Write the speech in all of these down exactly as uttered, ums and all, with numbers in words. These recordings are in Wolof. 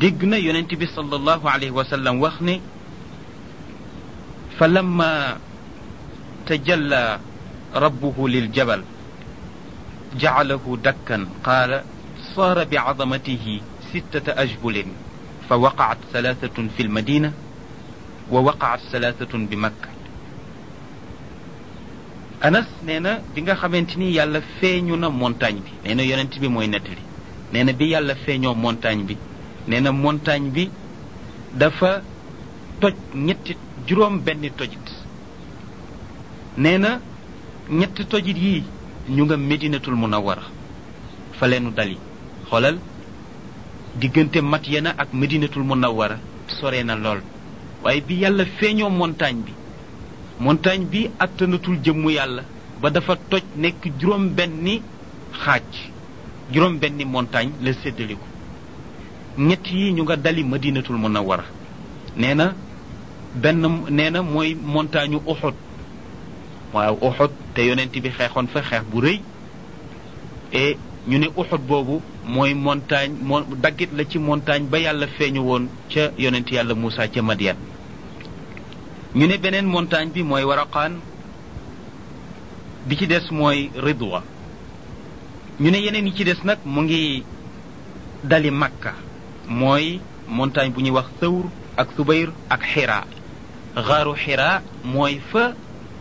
dégg na yonent bi sallallahu alayhi wa sallam wax ne fa lamma tajalla rabbuhu liljabal jacalahu dakkan qaala saara bicazamatihi sittata ajbulin fa waqacat salaatatun fi lmadina wa waqacat salaatatun bi makka. Anas nee na bi nga xamante ni yàlla feeñu na montagne bi, nee na yonent bi mooy nettali, nee na bi yàlla feeñoo montagne bi, nee na montagne bi dafa toj ñetti juróom benni tojit. nee na ñetti tojit yii ñu nga Medinatul Munawwara fa leenu dali. xoolal diggante Madyana ak Medinatul Munawwara sore na lool, waaye bi yàlla feeñoo montagne bi, montagne bi attanatul jëmmu yàlla ba dafa toj nekk juróom benni xaaj, juróom benni montagne la séddaliku. ñett yi ñu nga dali Madinatul Munawwara. nee na benn nee na mooy montagne Uhud. waaw Uhud te yonent bi xeexoon fa xeex bu rëy, et ñu ne Uhud boobu mooy montagne moo daggit la ci montagne ba yàlla feeñu woon ca yonent yàlla Muusa ca Madyan. ñu ne beneen montagne bi mooy Waraqaan, bi ci des mooy Ridwa. ñu ne yeneen yi ci des nag mu ngi dali Makka, mooy montagne bu ñuy wax Thawr ak Subayr ak Xira. xaaru Xira mooy fa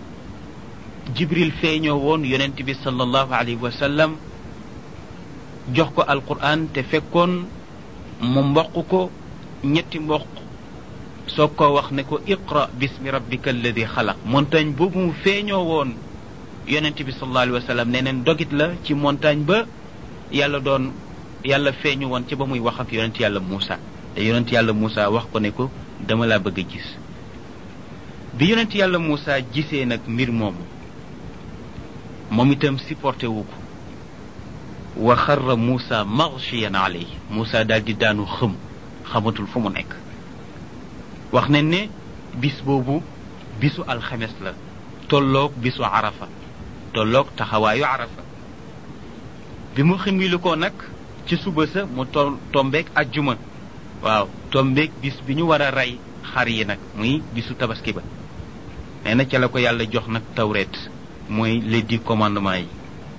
Jibril feeñoo woon yonent bi sallallahu alayhi wa sallam jox ko alquran te fekkoon mu mboq ko ñetti mboq soog koo wax ne ko iqra bismi rabbika alladi xalaq. montagne boobu mu feeñoo woon yonent bi sallallahu alayhi wa sallam nee neen dogit la ci montagne ba yàlla doon yàlla feeñu woon ci ba muy wax ak yonent yàlla Muusa, te yonent yàlla Muusa wax ko ne ko dama laa bëgg a gis. bi yonent yàlla Muusa gisee nag mbir moomu, moom itam supporté wu ko. wa xarra Muusa maghshiyan alayhi, Muusa daal di daanu xëm, xamatul fu mu nekk. wax nañ ne bis boobu bisu alxames la, tolloog bisu arafa, tolloog taxawaayu arafa. bi mu ximbilu ko nag ci suba sa mu to tombeeg ajjuma, waaw tombeeg bis bi ñu war a rey xar yi nag muy bisu tabaski ba. nee na ca la ko yàlla jox nag tawreet, mooy les dix commandements yi.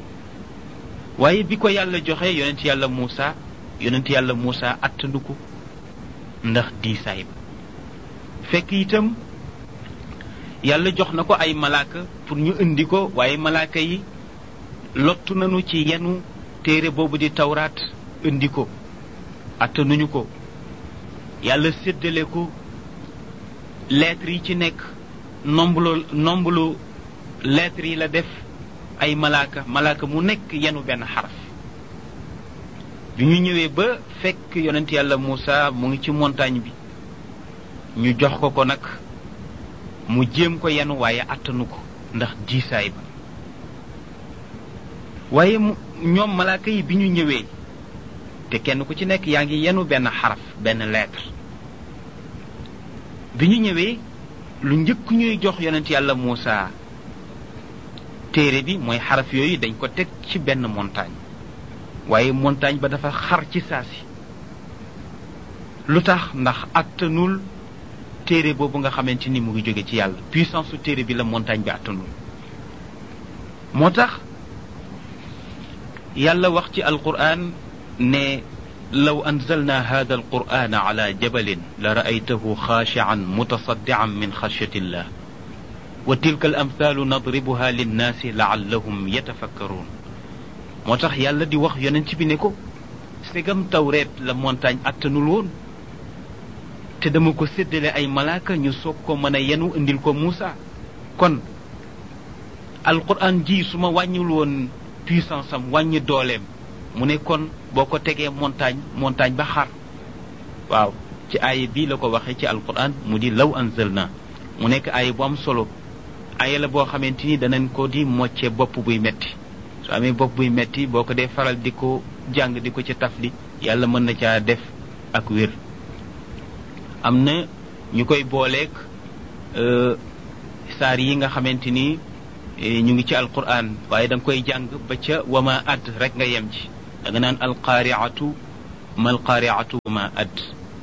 waaye bi ko yàlla joxe yonent yàlla Muusa, yonent yàlla Muusa attandu ko ndax diisaay ba. fekk itam yàlla jox na ko ay malaaka pour ñu indi ko, waaye malaaka yi lottu nañu ci yenu téere boobu di tawraat indi ko, attanuñu ko. yàlla séddale ko lettres yi ci nekk, nomblu nomblu lettres yi la def ay malaaka, malaaka mu nekk yenu benn xaraf. bi ñu ñëwee ba fekk yonent yàlla Muusa mu ngi ci montagne bi, ñu jox ko ko nag mu jéem ko yenu waaye attanu ko ndax diisaay ba. waaye ñoom malaaka yi bi ñu ñëwee te kenn ku ci nekk yaa ngi yenu benn xaraf, benn lettre, bi ñu ñëwee lu njëkk ñuy jox yonent yàlla Muusa téere bi mooy xaraf yooyu dañ ko teg ci benn montagne, waaye montagne ba dafa xar ci saasi. lu tax? ndax attanul téere boobu nga xamante ni mu ngi jóge ci yàlla, puissance su téere bi la montagne bi attanul. moo tax yàlla wax ci alquran ne law anzalna hada alquran ala jabalin la raaytahu xaashian mutasaddian min xashyati illah wa tilka al amthalu nadribuha linnaasi laallahum yatafakkaruun. moo tax yàlla di wax yonent bi ne ko segam tawreet la montagne attanul woon te dama ko séddale ay malaaka ñu soog ko mën a yenu indil ko Muusa, kon alquran ji su ma wàññul woon puissance am, wàññi dooleem, mu ne kon boo ko tegee montagne montagne ba xar. waaw ci aaya bii la ko waxee ci alquran mu di law anzalna, mu nekk aaya bu am solo. aaya la boo xamante ni danañ ko di mocce bopp buy metti. su amee bopp buy metti boo ko dee faral di ko jàng di ko ci tafli, yàlla mën na caa def ak wér. am na ñu koy booleeg saar yi nga xamante ni ñu ngi ci alquran, waaye da nga koy jàng ba ca wama add rek nga yem ci. da nga naan alqaariatu ma alqaariatu wama add.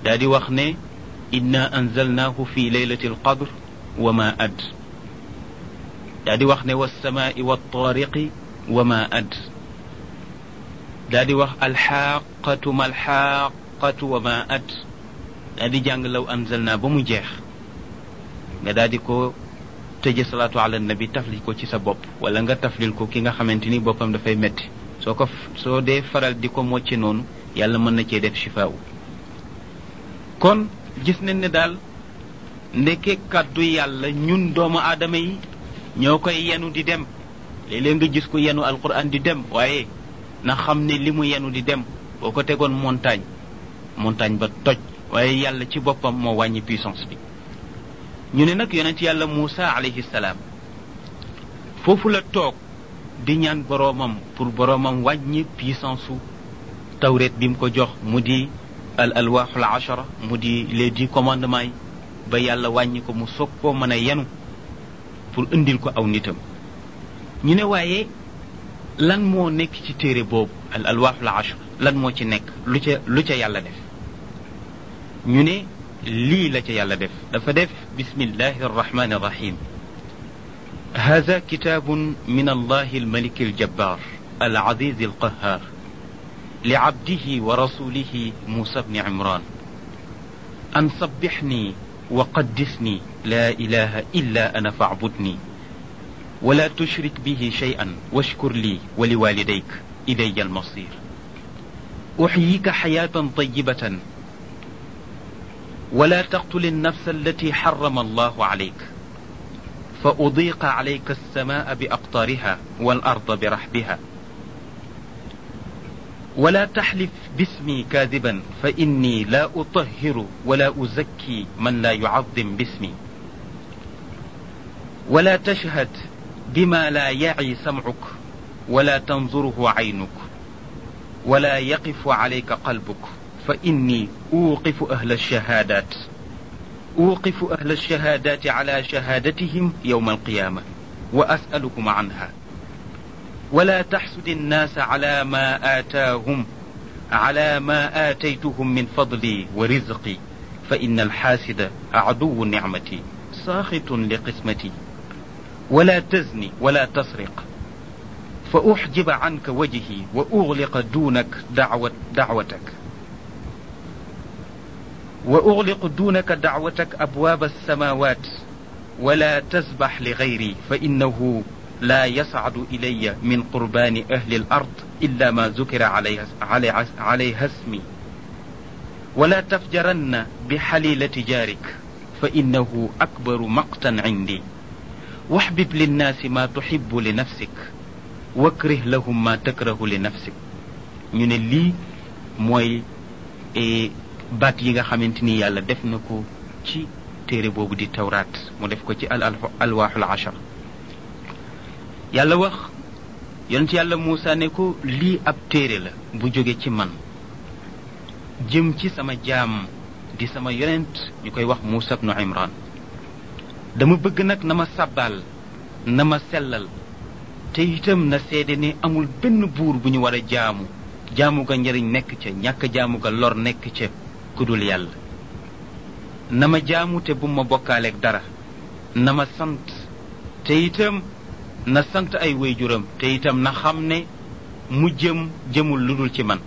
daa di wax ne inna anzalnaahu fi leylati alqadr wa ma ad daa di wax ne walsamaai waltaariqi wa ma ad daa di wax alxaqatu ma alxaqatu wa ma ad daa di jàng law anzalna ba mu jeex nga daa di ko tëje salaatu ala nabi tafli ko ci sa bopp wala nga taflil ko ki nga xamante ni boppam dafay metti soo ko soo dee faral di ko mocce noonu yàlla mën na cee def shifaawu kon gis nañ ne daal ndeke kàddu yàlla ñun doomu aadama yi ñoo koy yenu di dem léeg-léeg nga gis ko yenu alquran di dem waaye na xam ne li mu yenu di dem boo ko tegoon montagne montagne ba toj waaye yàlla ci boppam moo wàññi puissance bi ñu ne nag yonent yàlla Muusa alayhi salaam foofu la toog di ñaan boroomam pour boroomam wàññi puissance su tawreet bi mu ko jox mu di al alwaaxul ashara mu di les dix commandements yi ba yàlla wàññi ko mu soog koo mën a yenu pour indil ko aw nitam ñu ne waaye lan moo nekk ci téere boobu al alwaaxul ashara lan moo ci nekk lu ca lu ca yàlla def ñu ne lii la ca yàlla def dafa def bismillahi arrahmani arrahim hada kitabun min allahi almaliki aljabbar alaziz alqahar لعبده ورسوله موسى بن عمران أن صبحني وقدسني لا إله إلا أنا فاعبدني ولا تشرك به شيئا واشكر لي ولوالديك إلي المصير أحييك حياة طيبة ولا تقتل النفس التي حرم الله عليك فأضيق عليك السماء بأقطارها والأرض برحبها ولا تحلف باسمي كاذبا فإني لا أطهر ولا أزكي من لا يعظم باسمي ولا تشهد بما لا يعي سمعك ولا تنظره عينك ولا يقف عليك قلبك فإني أوقف أهل الشهادات أوقف أهل الشهادات على شهادتهم يوم القيامة وأسألكم عنها ولا تحسد الناس على ما آتاهم على ما آتيتهم من فضلي ورزقي فإن الحاسد عدو نعمتي ساخط لقسمتي ولا تزني ولا تسرق فأحجب عنك وجهي وأغلق دونك دعوة دعوتك وأغلق دونك دعوتك أبواب السماوات ولا تسبح لغيري فإنه لا يصعد إلي من قربان أهل الأرض إلا ما ذكر عليها, عليها اسمي ولا تفجرن بحليلة جارك فإنه أكبر مقتا عندي واحبب للناس ما تحب لنفسك واكره لهم ما تكره لنفسك ñu ne lii mooy baat yi nga xamante ni yàlla def na ko ci téere boobu di tawraat mu def ko ci al alwaaxul ashar yàlla wax yonent yàlla Muusa ne ko lii ab téere la bu jóge ci man jëm ci sama jaam di sama yonent ñu koy wax Muusa ibnu Imran dama bëgg nag na ma sàbbaal na ma sellal te itam na seede ne amul benn buur bu ñu war a jaamu jaamu ga njëriñ nekk ca ñàkk jaamu ga lor nekk ca ku dul yàlla na ma jaamu te bu ma bokkaaleeg dara na ma sant te itam na sant ay waajuram te itam na xam ne mu jëm jëmul lu dul ci man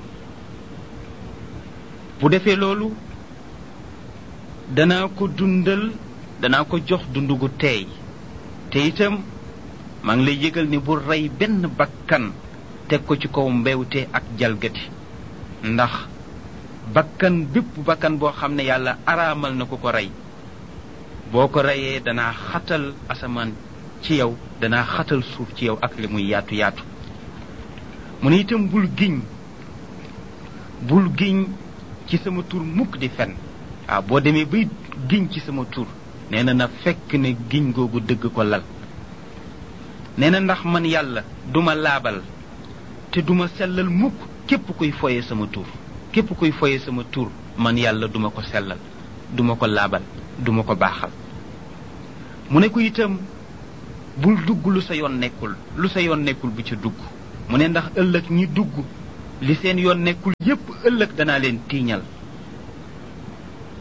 bu defee loolu danaa ko dundal danaa ko jox dundu gu teey te itam maa ngi lay yëgal ni bu rey benn bakkan teg ko ci kaw mbewte ak jalgati ndax bakkan bépp bakkan boo xam ne yàlla araamal na ko ko rey boo ko reyee danaa xatal asamaan ci yow danaa xatal suuf ci yow ak li muy yaatu yaatu mu ne itam bul giñ bul giñ ci sama tur mukk di fen waaw boo demee bay giñ ci sama tur nee na na fekk ne giñ googu dëgg ko lal nee na ndax man yàlla duma laabal te duma sellal mukk képp kuy foye sama tur képp kuy foye sama tur man yàlla duma ko sellal duma ko laabal duma ko baaxal mu ne ko itam bul dugg lu sa yoon nekkul lu sa yoon nekkul bu ca dugg mu ne ndax ëllëg ñi dugg li seen yoon nekkul yépp ëllëg danaa leen tiiñal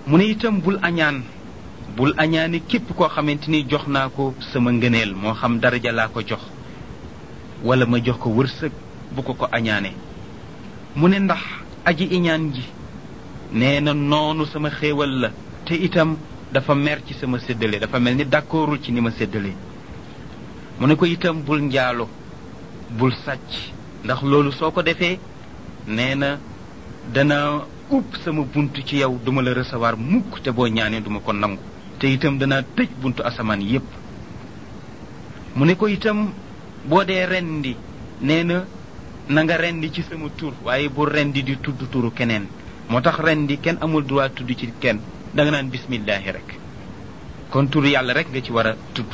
mu ne itam bul añaan bul añaane képp koo xamante ni jox naa ko sama ngëneel moo xam daraja laa ko jox wala ma jox ko wërsëg bu ko ko añaane mu ne ndax aji iñaan ji nee na noonu sama xéewal la te itam dafa mer ci sama séddale dafa mel ni d'accordul ci ni ma séddale mu ne ko itam bul njaalo bul sàcc ndax loolu soo ko defee nee na dana upp sama buntu ci yow duma la recevoir mukk te boo ñaanee duma ko nangu te itam dana tëj buntu asamaan yépp mu ne ko itam boo dee rendi nee na na nga rendi ci sama tur waaye bu rendi di tudd turu keneen moo tax rendi kenn amul droit tudd ci kenn da nga naan bismillahi rek kon turu yàlla rek nga ci war a tudd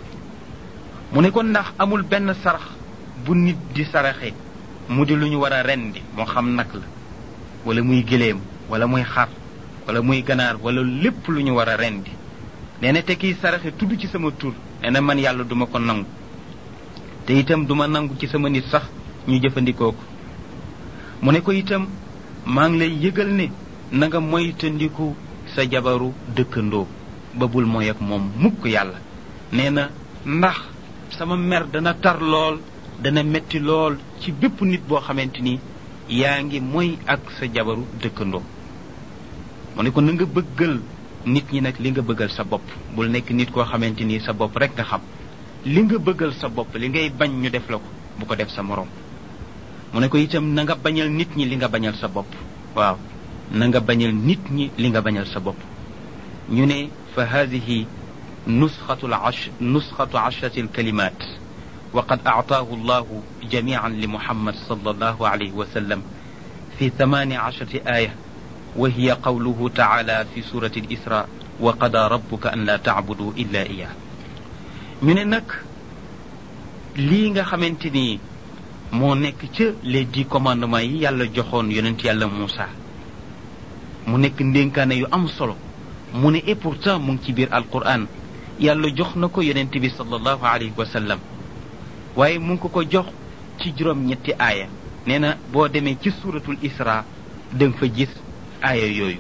mu ne ko ndax amul benn sarax bu nit di saraxe mu di lu ñu war a rendi moo xam nag la wala muy gëléem wala muy xar wala muy ganaar wala lépp lu ñu war a rendi nee na te kiy saraxe tudd ci sama tur nee na man yàlla duma ko nangu te itam duma nangu ci sama nit sax ñu jëfandikoo ko mu ne ko itam maa ngi lay yëgal ne na nga moytandiku sa jabaru dëkkandoo ba bul mooy ak moom mukk yàlla nee na ndax sama mer dana tar lool dana metti lool ci bépp nit boo xamante ni yaa ngi mooy ak sa jabaru dëkkandoo mu ne ko na nga bëggal nit ñi nag li nga bëggal sa bopp bul nekk nit koo xamante ni sa bopp rek nga xam li nga bëggal sa bopp li ngay bañ ñu def la ko bu ko def sa morom mu ne ko itam na nga bañal nit ñi li nga bañal sa bopp waaw na nga bañal nit ñi li nga bañal sa bopp ñu ne fa hadihi nusxatu ash nusxatu ashrati alkalimat wa qad a'taahu allahu jami'an li muhammad sallallahu alayhi wa sallam fi thamani ashrati aya wa hiya qawluhu ta'ala fi surati al-isra wa qada rabbuka an la ta'budu illa iyyah ñu ne nag lii nga xamante ni moo nekk ca les dix commandements yi yàlla joxoon yonent yàlla Muusa mu nekk ndénkaane yu am solo mu ne et pourtant mu ngi ci biir alquran yàlla jox na ko yonent bi sallallahu alayhi wa sallam waaye mu ngi ko ko jox ci juróom ñetti aaya nee na boo demee ci suratul isra da nga fa gis aaya yooyu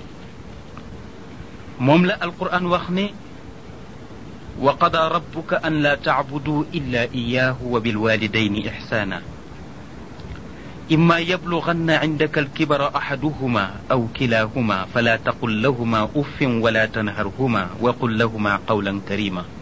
moom la alquran wax ne wa qada rabbuka an la ta'budu illa iyyahu wa bil walidayni ihsana إما يبلغن عندك الكبر أحدهما أو كلاهما فلا تقل لهما أف ولا تنهرهما وقل لهما قولا كريما